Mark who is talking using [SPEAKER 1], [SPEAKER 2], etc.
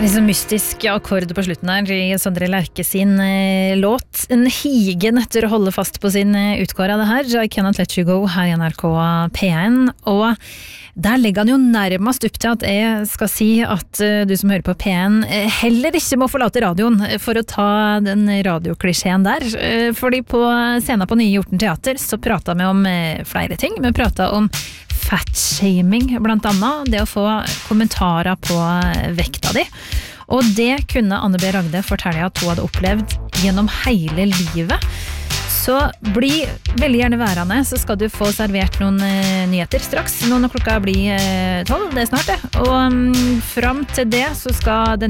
[SPEAKER 1] Liksom mystisk akkord på slutten her I Sondre Lerche sin låt. En higen etter å holde fast på sin utgård av det her. I Cannot Let You Go her I NRK P1. Og der legger han jo nærmest opp til at jeg skal si at du som hører på P1 heller ikke må forlate radioen for å ta den radioklisjeen der. Fordi på scenen på Nye Hjorten Teater så pratet vi om flere ting. Vi pratet om fatshaming blant annet, det å få kommentarer på vekta di. Og det kunne Anne B. Ragde fortelle at hun hadde opplevd gjennom hele livet. Så bli veldig gjerne værende, så skal du få servert noen nyheter straks. Nå når klokka blir 12, det snart det. Og frem til det så skal den